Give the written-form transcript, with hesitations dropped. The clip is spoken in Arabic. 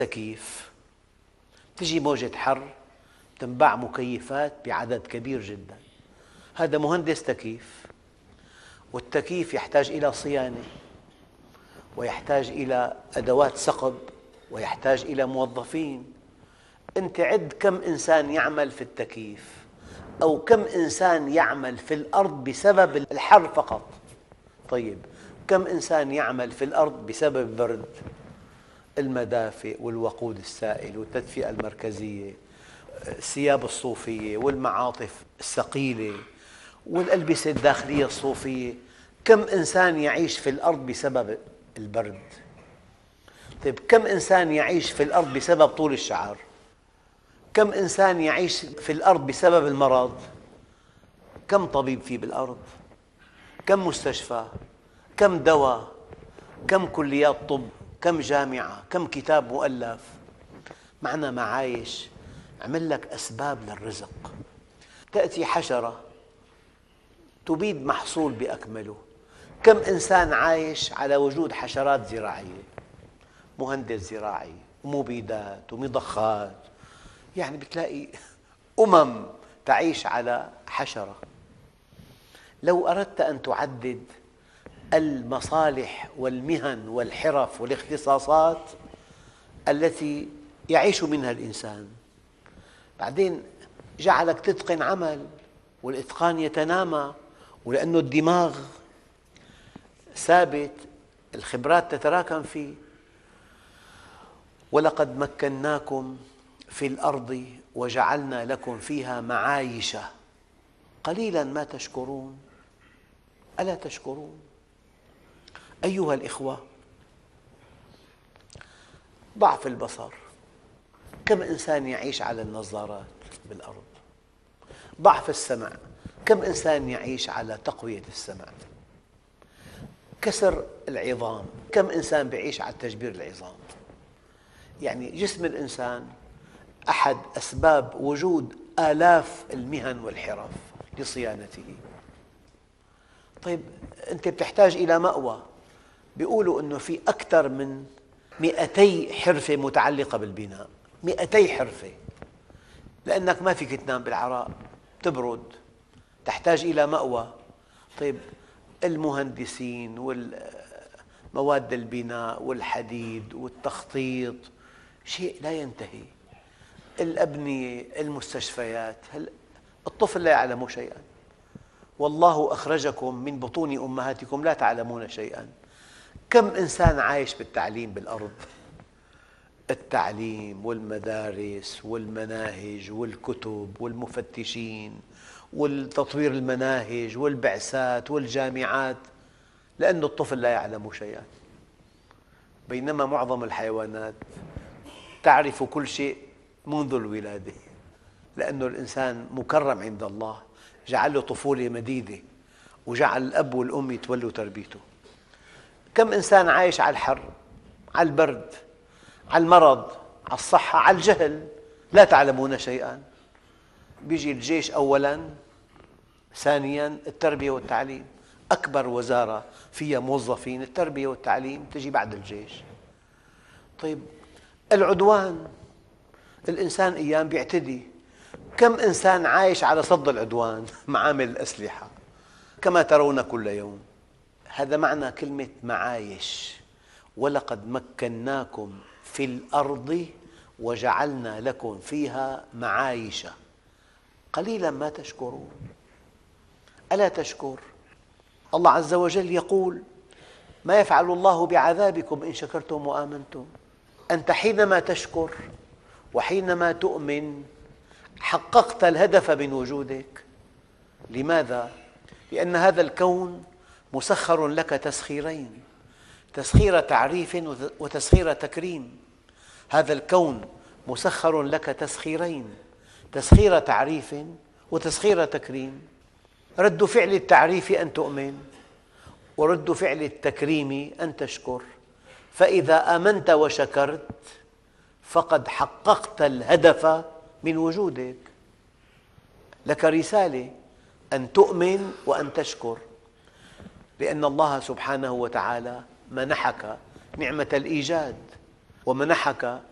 تكييف، تجي موجة حر تنباع مكيفات بعدد كبير جدا. هذا مهندس تكييف، والتكييف يحتاج إلى صيانة، ويحتاج إلى أدوات صقب، ويحتاج إلى موظفين. أنت عد كم إنسان يعمل في التكييف، أو كم إنسان يعمل في الأرض بسبب الحر فقط. طيب، كم إنسان يعمل في الأرض بسبب البرد؟ المدافئ والوقود السائل والتدفئة المركزية، الثياب الصوفية والمعاطف الثقيلة والألبسة الداخلية الصوفية. كم إنسان يعيش في الأرض بسبب البرد؟ طيب، كم إنسان يعيش في الأرض بسبب طول الشعر؟ كم إنسان يعيش في الأرض بسبب المرض؟ كم طبيب في بالأرض؟ كم مستشفى؟ كم دواء؟ كم كليات طب؟ كم جامعة؟ كم كتاب مؤلف؟ معنى معايش. عمل لك أسباب للرزق. تأتي حشرة تبيد محصول بأكمله. كم إنسان عايش على وجود حشرات زراعية، مهندس زراعي ومبيدات ومضخات. يعني بتلاقي تعيش على حشرة. لو أردت أن تعدد المصالح والمهن والحرف والاختصاصات التي يعيش منها الإنسان، بعدين جعلك تتقن عمل، والإتقان يتنامى، ولأنه الدماغ ثابت الخبرات تتراكم فيه. ولقد مكناكم في الأرض وجعلنا لكم فيها معايش قليلا ما تشكرون. ألا تشكرون؟ أيها الإخوة، ضعف البصر، كم إنسان يعيش على النظارات بالأرض؟ ضعف السمع، كم إنسان يعيش على تقوية السمع؟ كسر العظام، كم إنسان يعيش على تجبير العظام؟ يعني جسم الإنسان أحد أسباب وجود آلاف المهن والحرف لصيانته. طيب، أنت بتحتاج إلى مأوى. بيقولوا أنه في أكثر من 200 حرفة متعلقة بالبناء. 200 حرفة، لأنك ما فيك تنام بالعراء، تبرد، تحتاج إلى مأوى. طيب، المهندسين والمواد البناء والحديد والتخطيط شيء لا ينتهي. الأبنية، المستشفيات، الطفل لا يعلم شيئا. والله أخرجكم من بطون أمهاتكم لا تعلمون شيئا. كم إنسان عايش بالتعليم بالأرض؟ التعليم والمدارس والمناهج والكتب والمفتشين والتطوير المناهج والبعثات والجامعات، لأن الطفل لا يعلم شيئا. بينما معظم الحيوانات تعرف كل شيء منذ الولادة، لأن الإنسان مكرم عند الله، جعل له طفولة مديدة، وجعل الأب والأم يتولوا تربيته. كم إنسان عايش على الحر، على البرد، على المرض، على الصحة، على الجهل. لا تعلمون شيئا. بيجي الجيش أولاً، ثانياً التربية والتعليم. أكبر وزارة فيها موظفين التربية والتعليم تجي بعد الجيش. طيب، العدوان، الإنسان أيام بيعتدي. كم إنسان عايش على صد العدوان؟ معامل الأسلحة كما ترون كل يوم. هذا معنى كلمة معايش. ولقد مكناكم في الأرض وجعلنا لكم فيها معايش قليلا ما تشكرون. ألا تشكر؟ الله عز وجل يقول: ما يفعل الله بعذابكم إن شكرتم وآمنتم. أنت حينما تشكر وحينما تؤمن حققت الهدف من وجودك. لماذا؟ لأن هذا الكون مسخر لك تسخيرين: تسخير تعريف وتسخير تكريم. هذا الكون مسخر لك تسخيرين: تسخير تعريف وتسخير تكريم. رد فعل التعريف أن تؤمن، ورد فعل التكريم أن تشكر. فإذا آمنت وشكرت فقد حققت الهدف من وجودك. لك رسالة أن تؤمن وأن تشكر، لأن الله سبحانه وتعالى منحك نعمة الإيجاد، ومنحك